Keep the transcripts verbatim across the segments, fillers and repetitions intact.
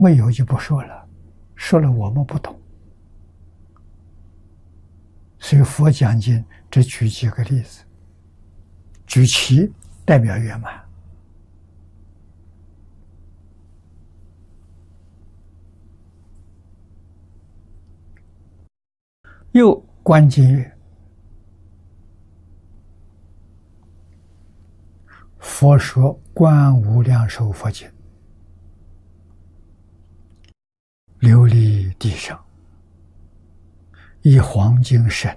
没有就不说了，说了我们不懂。所以佛讲经只举几个例子，举其代表圆满。又观经曰：佛说观无量寿佛经，琉璃地上，以黄金身，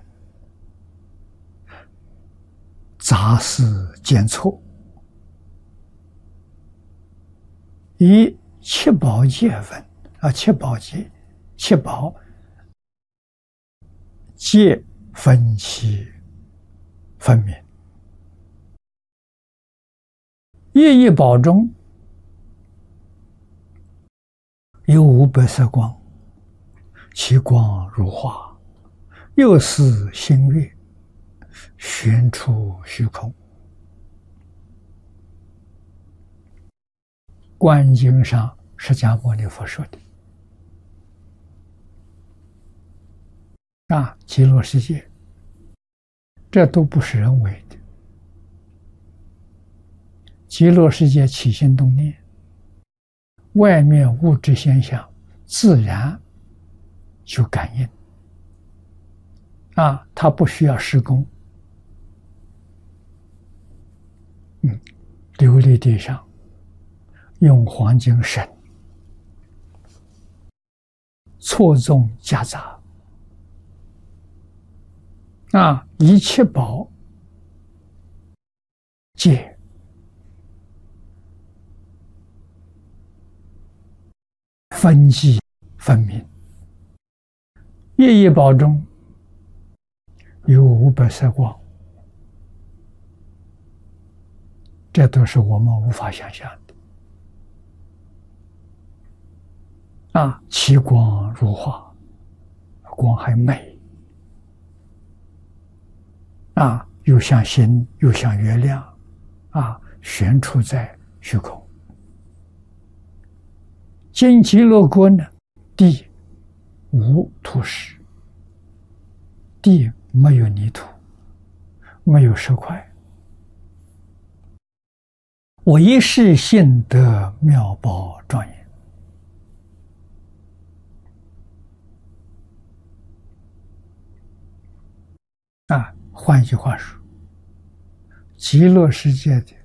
杂事见错，以七宝界分啊，七宝界，七宝界分其分明。一一宝中有五百色光，其光如花，又似星月，悬出虚空。观经上释迦牟尼佛说的啊，极乐世界，这都不是人为的。极乐世界起心动念，外面物质现象自然就感应啊，它不需要施工。嗯，琉璃地上用黄金绳错综夹杂啊，一切宝界分际分明，一一宝中有五百色光，这都是我们无法想象的啊！其光如花，光还美啊，又像星，又像月亮啊，悬出在虚空。今极乐国呢，地无土石，地没有泥土，没有石块，唯是性德妙宝庄严。啊，换句话说，极乐世界的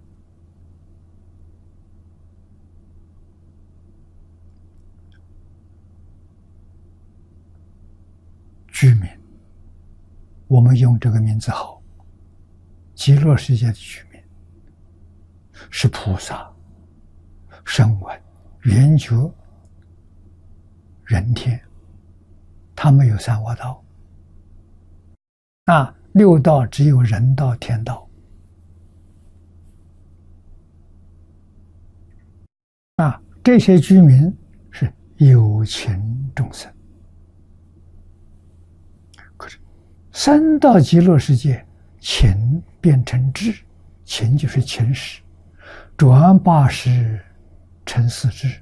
居民，我们用这个名字好，极乐世界的居民是菩萨、声闻、缘觉、人天，他没有三恶道啊，六道只有人道、天道啊，这些居民是有情众生。可是三到极乐世界，情变成智，情就是情识，转八识成四智，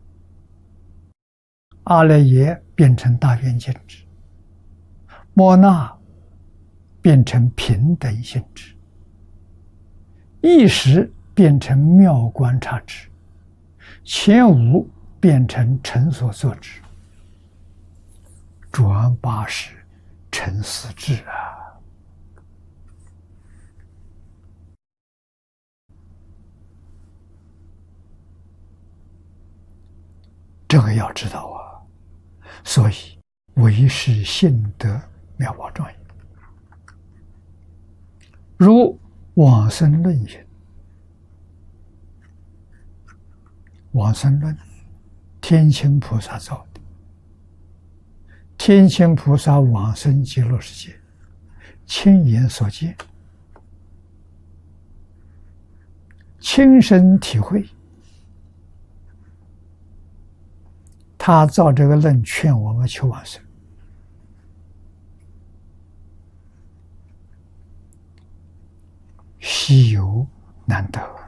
阿赖耶变成大圆镜智，摩那变成平等性智，意识变成妙观察智，前五变成成所作智，转八识成四智啊！这个要知道啊，所以唯是性德妙宝庄严。如往生论云，往生论天亲菩萨造的，天亲菩萨往生极乐世界，亲眼所见，亲身体会，他造这个论劝我们求往生，稀有难得。